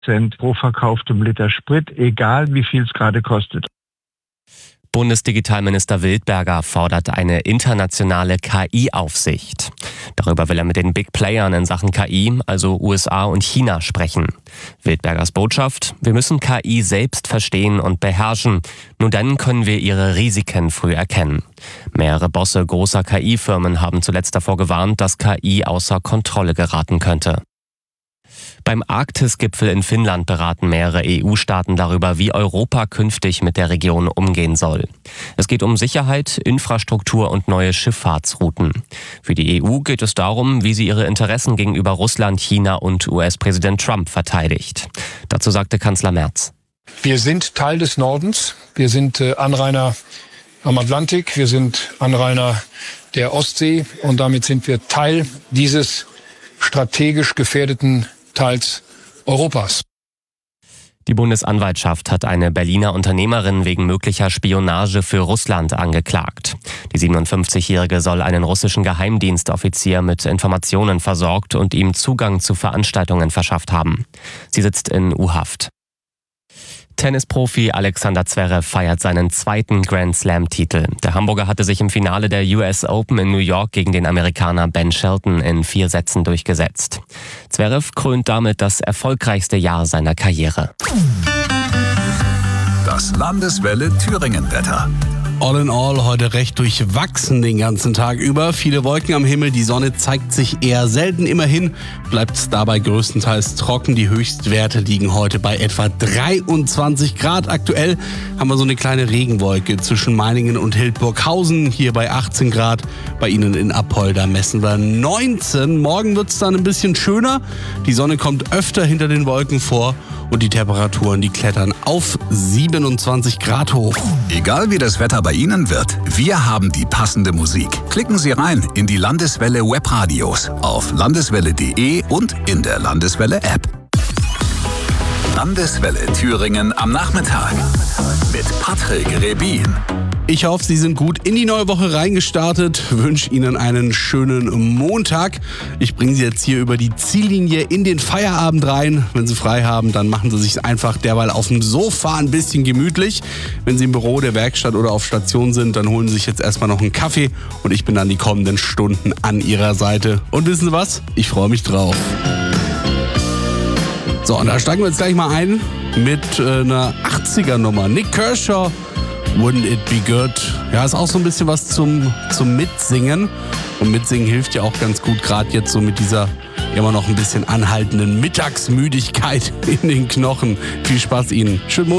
Cent pro verkauftem Liter Sprit, egal wie viel es gerade kostet. Bundesdigitalminister Wildberger fordert eine internationale KI-Aufsicht. Darüber will er mit den Big Playern in Sachen KI, also USA und China, sprechen. Wildbergers Botschaft: Wir müssen KI selbst verstehen und beherrschen. Nur dann können wir ihre Risiken früh erkennen. Mehrere Bosse großer KI-Firmen haben zuletzt davor gewarnt, dass KI außer Kontrolle geraten könnte. Beim Arktis-Gipfel in Finnland beraten mehrere EU-Staaten darüber, wie Europa künftig mit der Region umgehen soll. Es geht um Sicherheit, Infrastruktur und neue Schifffahrtsrouten. Für die EU geht es darum, wie sie ihre Interessen gegenüber Russland, China und US-Präsident Trump verteidigt. Dazu sagte Kanzler Merz: Wir sind Teil des Nordens, wir sind Anrainer am Atlantik, wir sind Anrainer der Ostsee und damit sind wir Teil dieses strategisch gefährdeten Teils Europas. Die Bundesanwaltschaft hat eine Berliner Unternehmerin wegen möglicher Spionage für Russland angeklagt. Die 57-Jährige soll einen russischen Geheimdienstoffizier mit Informationen versorgt und ihm Zugang zu Veranstaltungen verschafft haben. Sie sitzt in U-Haft. Tennisprofi Alexander Zverev feiert seinen zweiten Grand-Slam-Titel. Der Hamburger hatte sich im Finale der US Open in New York gegen den Amerikaner Ben Shelton in 4 Sätzen durchgesetzt. Zverev krönt damit das erfolgreichste Jahr seiner Karriere. Das Landeswelle Thüringen-Wetter. All in all heute recht durchwachsen den ganzen Tag über. Viele Wolken am Himmel, die Sonne zeigt sich eher selten. Immerhin bleibt es dabei größtenteils trocken. Die Höchstwerte liegen heute bei etwa 23 Grad. Aktuell haben wir so eine kleine Regenwolke zwischen Meiningen und Hildburghausen. Hier bei 18 Grad. Bei Ihnen in Apolda messen wir 19. Morgen wird es dann ein bisschen schöner. Die Sonne kommt öfter hinter den Wolken vor. Und die Temperaturen, die klettern auf 27 Grad hoch. Egal wie das Wetter bei Ihnen wird, wir haben die passende Musik. Klicken Sie rein in die Landeswelle Webradios auf landeswelle.de und in der Landeswelle App. Landeswelle Thüringen am Nachmittag mit Patrick Rebin. Ich hoffe, Sie sind gut in die neue Woche reingestartet. Wünsche Ihnen einen schönen Montag. Ich bringe Sie jetzt hier über die Ziellinie in den Feierabend rein. Wenn Sie frei haben, dann machen Sie sich einfach derweil auf dem Sofa ein bisschen gemütlich. Wenn Sie im Büro, der Werkstatt oder auf Station sind, dann holen Sie sich jetzt erstmal noch einen Kaffee und ich bin dann die kommenden Stunden an Ihrer Seite. Und wissen Sie was? Ich freue mich drauf. So, und da steigen wir jetzt gleich mal ein mit einer 80er-Nummer. Nick Kershaw, Wouldn't It Be Good? Ja, ist auch so ein bisschen was zum Mitsingen. Und Mitsingen hilft ja auch ganz gut, gerade jetzt so mit dieser immer noch ein bisschen anhaltenden Mittagsmüdigkeit in den Knochen. Viel Spaß Ihnen. Schönen Montag.